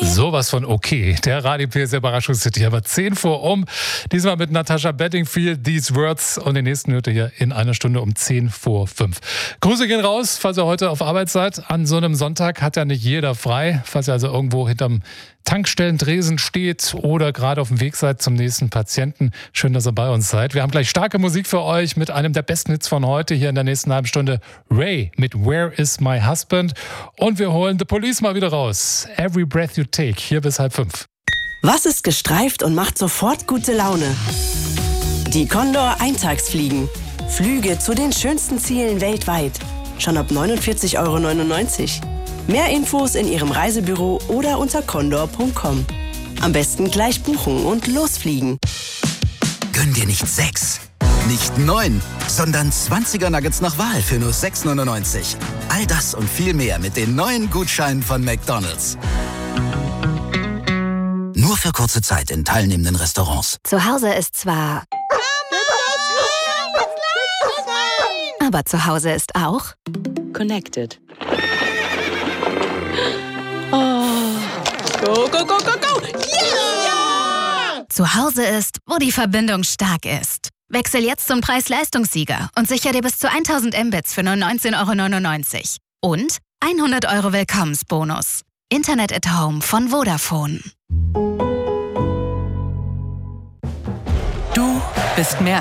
Sowas von okay. Der Radio PS Überraschungshit aber 10 vor um. Diesmal mit Natasha Bedingfield, These Words. Und den nächsten hört ihr hier in einer Stunde um 10 vor 5. Grüße gehen raus, falls ihr heute auf Arbeit seid. An so einem Sonntag hat ja nicht jeder frei. Falls ihr also irgendwo hinterm Tankstellendresen steht oder gerade auf dem Weg seid zum nächsten Patienten. Schön, dass ihr bei uns seid. Wir haben gleich starke Musik für euch mit einem der besten Hits von heute hier in der nächsten halben Stunde. Ray mit Where is my husband? Und wir holen The Police mal wieder raus. Every breath you take, hier bis 4:30. Was ist gestreift und macht sofort gute Laune? Die Condor Eintagsfliegen. Flüge zu den schönsten Zielen weltweit. Schon ab 49,99 €. Mehr Infos in Ihrem Reisebüro oder unter condor.com. Am besten gleich buchen und losfliegen. Gönn dir nicht 6, nicht 9, sondern 20er Nuggets nach Wahl für nur 6,99 €. All das und viel mehr mit den neuen Gutscheinen von McDonald's. Nur für kurze Zeit in teilnehmenden Restaurants. Zu Hause ist zwar... Aber zu Hause ist auch... Connected. Go, go, go, go, go! Yeah! Zu Hause ist, wo die Verbindung stark ist. Wechsel jetzt zum Preis-Leistungssieger und sicher dir bis zu 1000 Mbits für nur 19,99 € und 100 € Willkommensbonus. Internet at Home von Vodafone. Du bist mehr